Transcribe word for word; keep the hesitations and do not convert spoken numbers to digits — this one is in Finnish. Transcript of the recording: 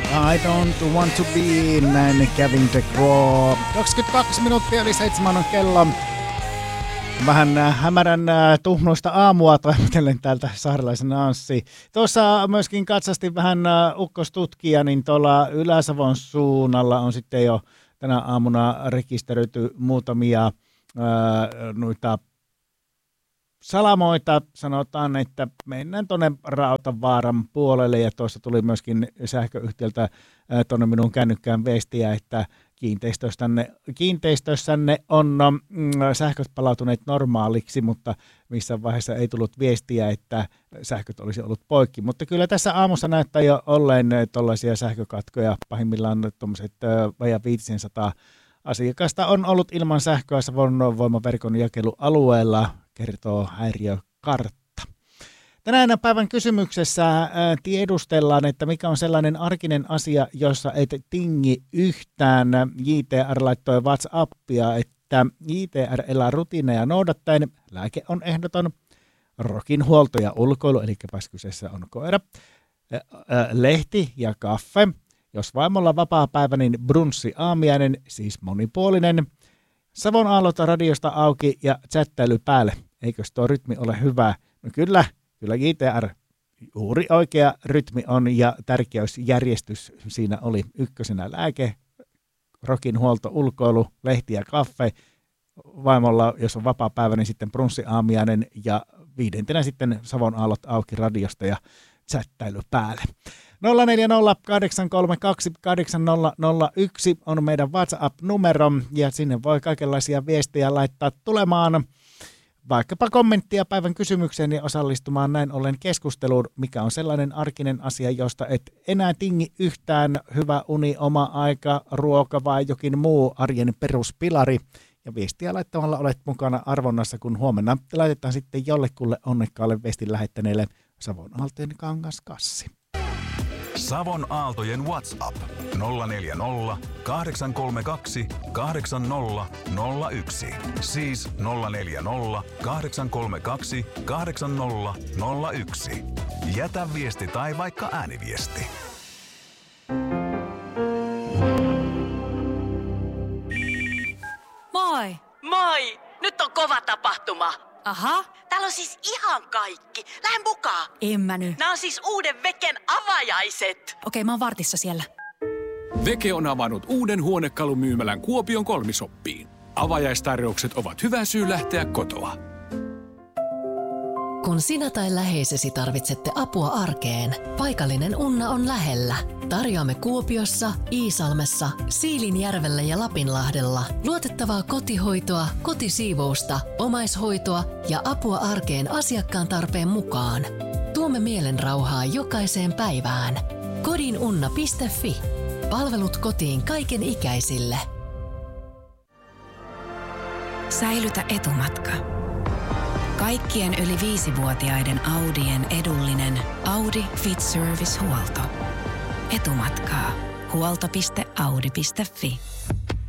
I don't want to be, näin Kevin DeCraw. kaksikymmentäkaksi minuuttia yli seitsemän on kello. Vähän hämärän tuhnoista aamua toivotellen täältä saarelaisen Anssi. Tuossa myöskin katsastin vähän ukkostutkija, niin tuolla Ylä-Savon suunnalla on sitten jo tänä aamuna rekisteröity muutamia ää, noita salamoita. Sanotaan, että mennään tuonne Rautavaaran puolelle ja tuossa tuli myöskin sähköyhtiöltä tuonne minun kännykkään viestiä, että kiinteistössänne, kiinteistössänne on mm, sähköt palautuneet normaaliksi, mutta missään vaiheessa ei tullut viestiä, että sähköt olisi ollut poikki. Mutta kyllä tässä aamussa näyttää jo olleen tuollaisia sähkökatkoja, pahimmillaan tuommoiset vajaa viisisataa asiakasta on ollut ilman sähköä Savon voimaverkon jakelualueella, kertoo häiriökartta. Tänään päivän kysymyksessä tiedustellaan, että mikä on sellainen arkinen asia, jossa et tingi yhtään. J T R laittoi WhatsAppia, että J T R elää rutiineja noudattaen. Lääke on ehdoton. Rokin huolto ja ulkoilu, eli kyseessä on koira. Lehti ja kaffe. Jos vaimolla vapaa päivä, niin brunssi aamiainen, siis monipuolinen. Savon aallot radiosta auki ja chattailu päälle. Eikös tuo rytmi ole hyvä? No kyllä. Kyllä J T R, juuri oikea rytmi on ja tärkeysjärjestys siinä oli ykkösenä lääke, rokin huolto, ulkoilu, lehti ja kaffe. Vaimolla, jos on vapaa päivä, niin sitten brunssiaamiainen ja viidentenä sitten Savon aallot auki radiosta ja chattailu päälle. nolla neljä nolla kahdeksan kolme kaksi kahdeksan nolla nolla yksi on meidän WhatsApp-numero ja sinne voi kaikenlaisia viestejä laittaa tulemaan. Vaikkapa kommenttia päivän kysymykseen ja osallistumaan näin ollen keskusteluun, mikä on sellainen arkinen asia, josta et enää tingi yhtään, hyvä uni, oma aika, ruoka vai jokin muu arjen peruspilari. Ja viestiä laittamalla olet mukana arvonnassa, kun huomenna laitetaan sitten jollekulle onnekkaalle viestin lähettäneelle Savon Aaltojen kangaskassi. Savon Aaltojen WhatsApp nolla neljä nolla kahdeksan kolme kaksi kahdeksan nolla nolla yksi. Siis nolla neljä nolla kahdeksan kolme kaksi kahdeksan nolla nolla yksi. Jätä viesti tai vaikka ääniviesti. Moi! Moi! Nyt on kova tapahtuma. Aha. Täällä on siis ihan kaikki. Lähde mukaan. En mä nyt. Nämä on siis uuden Veken avajaiset. Okei, mä oon vartissa siellä. Veke on avannut uuden huonekalumyymälän Kuopion Kolmisoppiin. Avajaistarjoukset ovat hyvä syy lähteä kotoa. Kun sinä tai läheisesi tarvitsette apua arkeen, paikallinen Unna on lähellä. Tarjoamme Kuopiossa, Iisalmessa, Siilinjärvellä ja Lapinlahdella luotettavaa kotihoitoa, kotisiivousta, omaishoitoa ja apua arkeen asiakkaan tarpeen mukaan. Tuomme mielenrauhaa jokaiseen päivään. kodinunna piste fi. Palvelut kotiin kaiken ikäisille. Säilytä etumatka. Kaikkien yli viisivuotiaiden Audien edullinen Audi Fit Service-huolto. Etumatkaa. huolto piste audi piste fi.